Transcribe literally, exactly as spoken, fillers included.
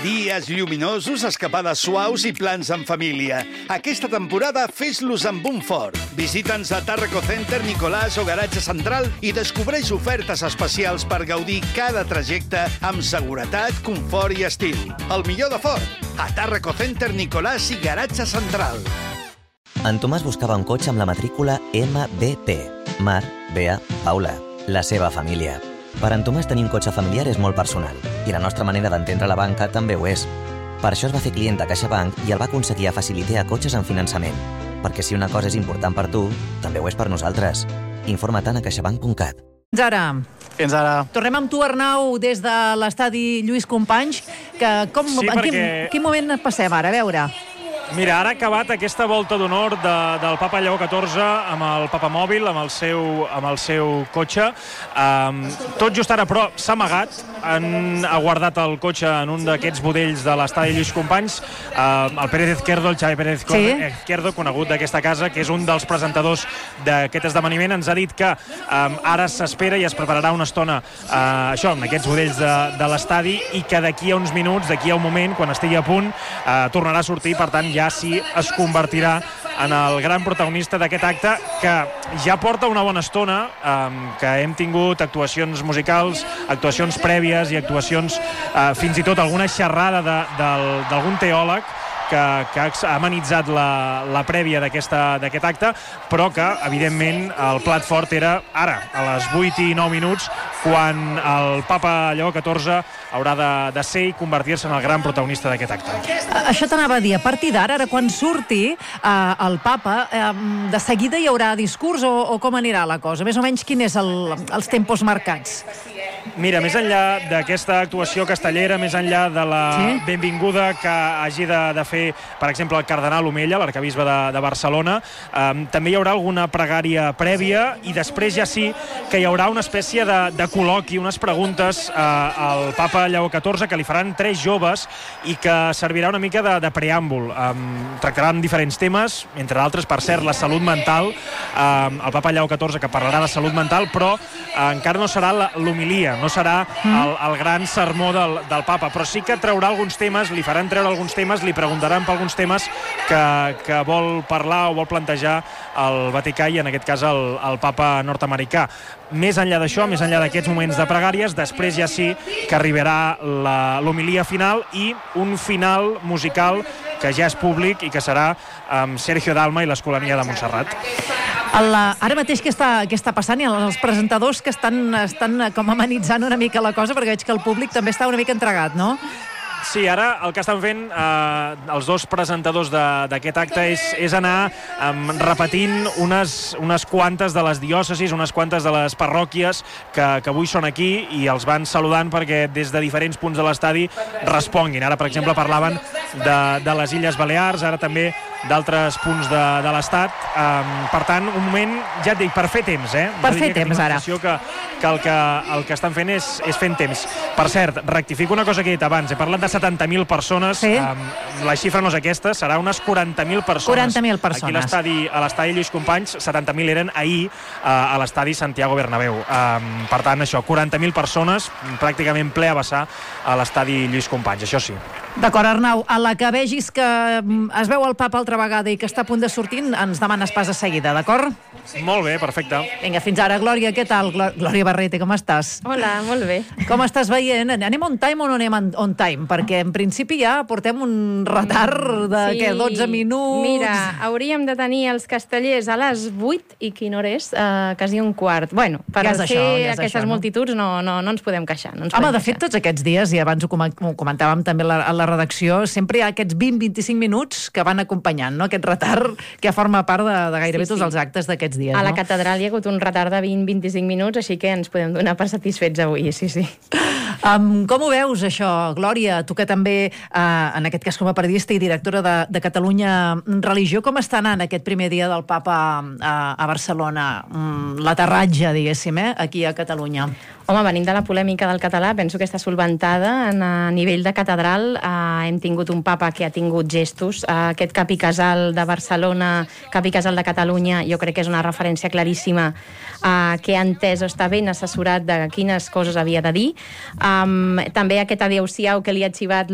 Dies lluminosos, escapades suaus i plans en família. Aquesta temporada fes-los amb un fort. Visita'ns a Tàrraco Center, Nicolàs o Garatge Central i descobreix ofertes especials per gaudir cada trajecte amb seguretat, confort i estil. El millor de Ford, a Tàrraco Center, Nicolàs i Garatge Central. En Tomàs buscava un cotxe amb la matrícula M B P. Mar, Bea, Paula. La seva família. Per en Tomàs tenir un cotxe familiar és molt personal i la nostra manera d'entendre la banca també ho és. Per això es va fer client de CaixaBank i el va aconseguir a Facilitea Cotxes en finançament. Perquè si una cosa és important per tu, també ho és per nosaltres. Informa-te'n a caixabank punt cat. Fins ara. Fins ara. Tornem amb tu, Arnau, des de l'estadi Lluís Companys. Que com, sí, en perquè... quin, quin moment passem ara? A veure... Mira, ara ha acabat aquesta volta d'honor de, del Papa Lleó catorze amb el papamòbil, amb el seu, amb el seu cotxe. Um, tot just ara, però, s'ha amagat. Han aguardat el cotxe en un d'aquests budells de l'estadi Lluís Companys. Uh, el Pérez Izquierdo, el Xavi Pérez sí? Izquierdo, conegut d'aquesta casa, que és un dels presentadors d'aquest esdeveniment, ens ha dit que um, ara s'espera i es prepararà una estona uh, això, en aquests budells de, de l'estadi, i que d'aquí a uns minuts, d'aquí a un moment, quan estigui a punt, uh, tornarà a sortir. Per tant, ja sí es convertirà en el gran protagonista d'aquest acte, que ja porta una bona estona, eh, que hem tingut actuacions musicals, actuacions prèvies i actuacions, eh, fins i tot alguna xerrada d'algun teòleg que, que ha amenitzat la, la prèvia d'aquest acte, però que, evidentment, el plat fort era ara, a les vuit i nou minuts, quan el Papa Lleó catorze haurà de, de ser i convertir-se en el gran protagonista d'aquest acte. Això t'anava a dir, a partir d'ara, ara quan surti eh, el Papa, eh, de seguida hi haurà discurs o, o com anirà la cosa? Més o menys quin és el, els tempos marcats? Mira, més enllà d'aquesta actuació castellera, més enllà de la sí? benvinguda que hagi de, de fer, per exemple, el cardenal Omella, l'arquebisbe de, de Barcelona, eh, també hi haurà alguna pregària prèvia i després ja sí que hi haurà una espècie de, de col·loqui, unes preguntes eh, al Papa Lleó catorze que li faran tres joves i que servirà una mica de, de preàmbul. Um, tractaran diferents temes, entre d'altres, per cert, la salut mental. Um, el Papa Lleó catorze que parlarà de salut mental, però uh, encara no serà l'homilia, no serà el, el gran sermó del, del Papa, però sí que traurà alguns temes, li faran treure alguns temes, li preguntaran per alguns temes que, que vol parlar o vol plantejar el Vaticà i en aquest cas el, el Papa nord-americà. Més enllà d'això, més enllà d'aquests moments de pregàries, després ja sí que arribarà l'homilia final i un final musical que ja és públic i que serà amb Sergio Dalma i l'Escolania de Montserrat. El, ara mateix què està, què està passant? Hi ha els presentadors que estan, estan com amenitzant una mica la cosa, perquè veig que el públic també està una mica entregat, no? Sí, ara el que estan fent eh, els dos presentadors d'aquest acte és, és anar eh, repetint unes, unes quantes de les diòcesis, unes quantes de les parròquies que, que avui són aquí i els van saludant perquè des de diferents punts de l'estadi responguin. Ara, per exemple, parlaven de, de les Illes Balears, ara també d'altres punts de, de l'estat. Um, per tant, un moment, ja et dic, per fer temps, eh? Per fer temps, ara. Que, que, el que el que estan fent és, és fent temps. Per cert, rectifico una cosa que he dit abans. He parlat de setanta mil persones. Sí? Um, la xifra no és aquesta, serà unes quaranta mil persones. quaranta mil persones. Aquí a l'estadi Lluís Companys, setanta mil eren ahir uh, a l'estadi Santiago Bernabéu. Um, per tant, això, quaranta mil persones, pràcticament ple a vessar a l'estadi Lluís Companys, això sí. D'acord, Arnau, a la que vegis que es veu el Papa altra vegada i que està a punt de sortir, ens demanes pas de seguida, d'acord? Molt bé, perfecte. Vinga, fins ara. Glòria, què tal? Glòria Barrete, com estàs? Hola, molt bé. Com estàs veient? Anem on time o no anem on time? Perquè en principi ja portem un retard de sí. què, dotze minuts... Mira, hauríem de tenir els castellers a les vuit i quina hora és? Uh, quasi un quart. Bueno, per ja fer això, ja aquestes això, multituds no, no, no ens podem queixar. No ens Home, podem de fet, tots aquests dies, i abans ho comentàvem també a la, a la redacció, sempre hi ha aquests vint a vint-i-cinc minuts que van acompanyant, no? Aquest retard que forma part de, de gairebé sí, sí. tots els actes d'aquests dies. A la no? catedral hi ha hagut un retard de vint a vint-i-cinc minuts, així que ens podem donar per satisfets avui, sí, sí. Um, com ho veus, això, Glòria? Tu que també, uh, en aquest cas com a periodista i directora de, de Catalunya Religió, com està anant aquest primer dia del Papa a, a Barcelona? Um, l'aterratge, diguéssim, eh, aquí a Catalunya. Home, venint de la polèmica del català, penso que està solventada. En, a nivell de catedral eh, hem tingut un papa que ha tingut gestos. Eh, aquest Cap i Casal de Barcelona, Cap i Casal de Catalunya, jo crec que és una referència claríssima eh, que ha entès o està ben assessorat de quines coses havia de dir. Um, també aquest adéu-siau que li ha xivat